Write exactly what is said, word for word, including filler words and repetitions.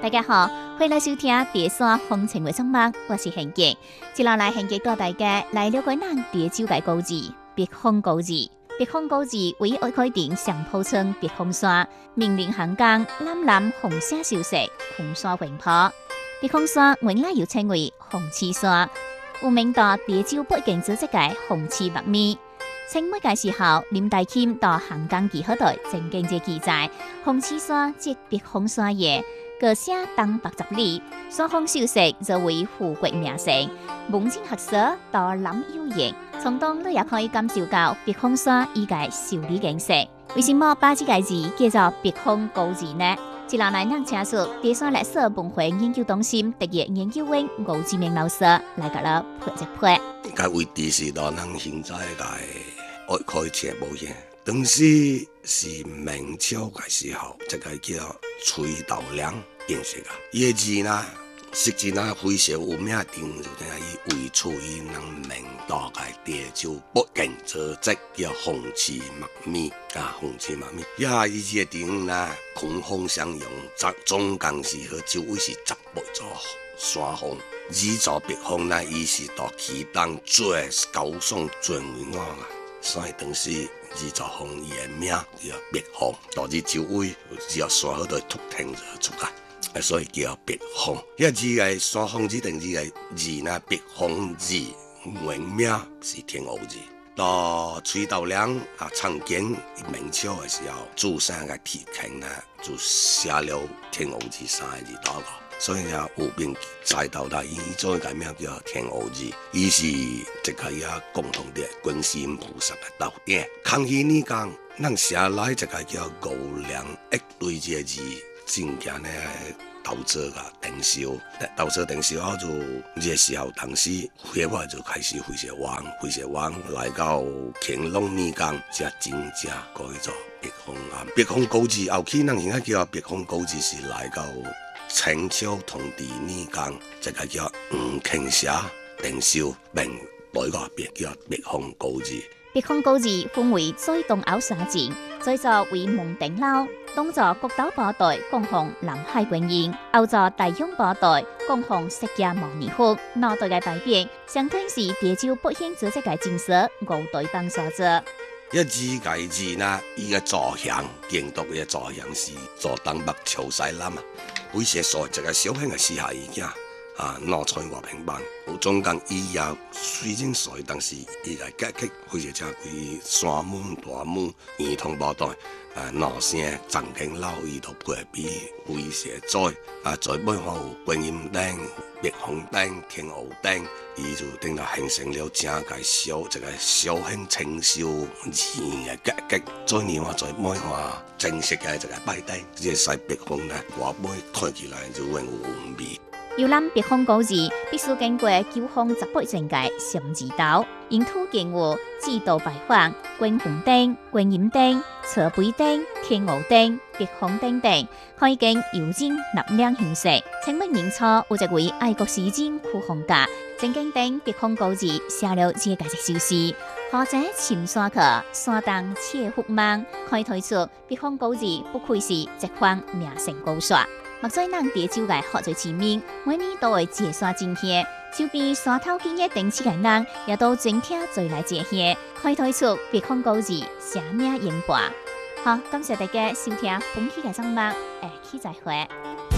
大家好，欢迎来收听第三风情为节目，我是贤杰。接下来贤杰带大家来了解咱第九个古字碧峰古字。碧峰古字为爱开顶上铺村碧峰山，命令行宫蓝蓝红色秀色，红山环抱。碧峰山原来又称为红旗山，有明到第九北境组织界红旗墨面。清末嘅时候，林大钦到行宫记号台曾经这记载，红旗山即碧峰山也。各写东北十里，山峰秀色则为富国名胜，文景学说到南有言。从东你也可以感受到碧峰山依个秀丽景色。为什么把这个字叫做碧峰古字呢？接下来，咱请出第三历史文化研究中心特约研究员吴志明老师来给咱破一破。 该位置是到咱现在个爱开车无险。当时是明朝嘅时候，这个叫崔道良建设啊。伊个字呢，实际呢非常有名定，就等于为处于咱明朝嘅第九北境组织叫红旗墨面啊，红旗墨面。呀，伊这个定呢，空风相拥，总总共是和周围是十八座山峰。二座碧峰呢，伊是到其东最高耸最伟岸啊。所以当时二座峰伊个名叫碧峰，导致周围只要山好多突挺就出来，所以叫碧峰。遐字个山峰字等字个字呢，碧峰字原名是天湖字。到崔道良啊，曾经明朝个时候，注山个题坑呢，就写了天湖字三个字祷告。所以呢，有名再到来，伊做个名叫天湖字，伊是这个也共同的观世音菩萨的道顶。康熙年间，咱写来这个叫五粮一对这个字，真正呢投资个定销，投资定销后就这个时候，当时火化就开始非常旺，非常旺，来到乾隆年间，才真正改做碧峰庵。碧峰古字后期，咱现在叫碧峰古字是来到清朝同治年间，这个叫黄庆社定销并改个别叫碧峰古字。 碧峰古字分为最东后三层，最早为蒙顶楼，东座国岛部队供奉南海观音，后座大勇部队供奉释迦牟尼佛。脑袋嘅牌匾，相传是第九北兴组织嘅正式五代帮所做。 一字介字呢，伊个坐向京都嘅坐向是坐东北朝西南啊，每些所一个小型嘅四下物件啊，攞出外平板，有总共伊也虽然所，但是伊个结构非常正规，山门大门儿童部队啊，攞声曾经老伊都配备非常载啊，在每方有观音顶、碧峰顶、天湖顶。伊就等到形成了整个小一个小型清修字嘅格局，再另外再每下正式嘅一个摆顶，这个西碧峰呢，我每看起来就会有韵味。 游览碧峰古字，必须经过九峰十八境界上字道，沿途经过指导拜访、观红顶、观音顶、侧背顶、天湖顶、碧峰顶等，可以经游经纳两形式。清末明初有一位爱国诗人库洪家，曾经顶碧峰古字写了这个首诗：何者深山客，山东切福梦。可以推出碧峰古字不愧是一方名胜高山。目前咱第九个学做知名，每年都会坐山进香，周边山头间嘅顶起个人也都整天做来坐香，可以推出碧峰古字写名演播。好，感谢大家收听本期嘅节目，下期再会。